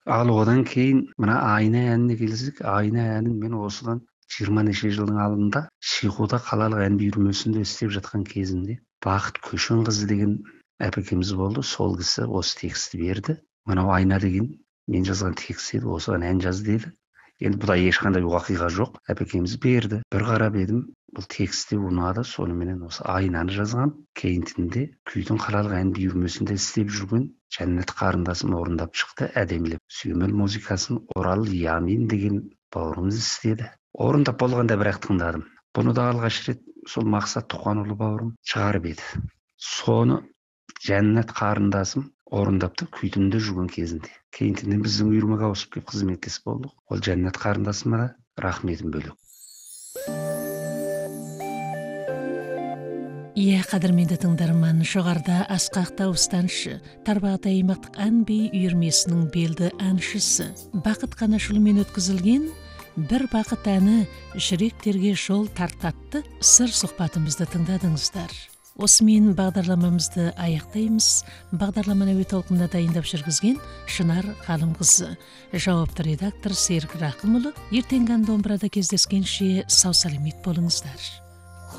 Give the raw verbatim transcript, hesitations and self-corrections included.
Ал одан кейін мына айна әніне келсек, айна әнін мен осыдан жиырма неше жылдың алдында Шихуда қалалық ән үйірмесінде істеп жатқан кезінде Бақыт Көшенқызы деген әпекеміз болды. Сол кісі осы тексті берді. Мынау айна деген мен жазған текст еді, осыған ән жаз деді. Енді бұда ешқандай уақиға жоқ. Әпекеміз берді. Bir қарап едім, бұл тексте ұнады. Соныменен осы айнаны жазған. Кейінтінде күйдің қалалық ән үйірмесінде істеп жүрген Жәннат қарындасым орындап шықты, әдемілеп. Сүйемел музыкасын Орал Ямин деген бауырымыз істеді. Орындап болғанда бірақ тыңдадым. Бұны да алғаш рет сол Мақсат Тұқанұлы бауырым шығарып еді. Соны Жәннат қарындасым орындапты күйдіңде жүрген кезінде. Кейінтінде біздің үйірмеге ауысып келіп қызметтес болдық. Ол Жәннат қарындасыма да рахметім бөлек. Иә, қадірменді тыңдарман, жоғарыда Асқақ Дауыстаншы, Тарбағатай аймақтық ән би үйірмесінің белді әншісі Бақыт Қанашұлымен өткізілген бір бақыт әні жүректерге жол тартатты сыр сұхбатымызды тыңдадыңыздар. Осымен бағдарламамызды аяқтаймыз. Бағдарламаны әуе толқынында дайындап жүргізген Шынар Ғалымқызы, жауапты редактор Серік Рақымұлы. Ертеңгі домбырада кездескенше сау саламат болыңыздар.